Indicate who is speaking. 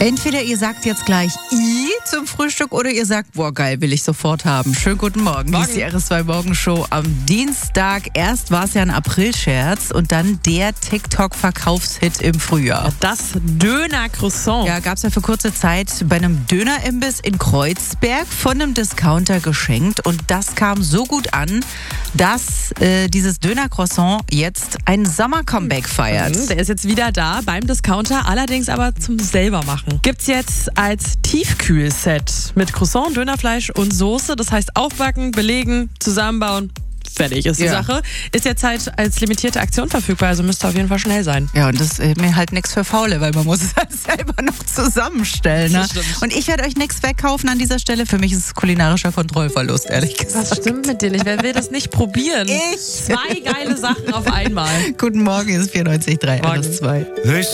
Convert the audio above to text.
Speaker 1: Entweder ihr sagt jetzt gleich I zum Frühstück oder ihr sagt, boah geil, will ich sofort haben. Schönen guten Morgen. Hier ist die RS2 Morgenshow am Dienstag. Erst war es ja ein Aprilscherz und dann der TikTok-Verkaufshit im Frühjahr.
Speaker 2: Ja, das Döner-Croissant.
Speaker 1: Ja, gab es ja für kurze Zeit bei einem Dönerimbiss in Kreuzberg von einem Discounter geschenkt. Und das kam so gut an, dass dieses Döner-Croissant jetzt ein Sommer-Comeback feiert.
Speaker 2: Der ist jetzt wieder da beim Discounter, allerdings aber zum Selbermachen. Gibt's jetzt als Tiefkühlset mit Croissant, Dönerfleisch und Soße. Das heißt aufbacken, belegen, zusammenbauen. Fertig ist die Sache. Ist jetzt halt als limitierte Aktion verfügbar, also müsste auf jeden Fall schnell sein.
Speaker 1: Ja, und das ist mir halt nichts für Faule, weil man muss es halt selber noch zusammenstellen. Ne? Und ich werde euch nichts wegkaufen an dieser Stelle. Für mich ist es kulinarischer Kontrollverlust, ehrlich gesagt.
Speaker 2: Was stimmt mit dir nicht? Wer will das nicht probieren?
Speaker 1: Ich!
Speaker 2: 2 geile Sachen auf einmal.
Speaker 1: Guten Morgen, hier ist 94.3 RS2.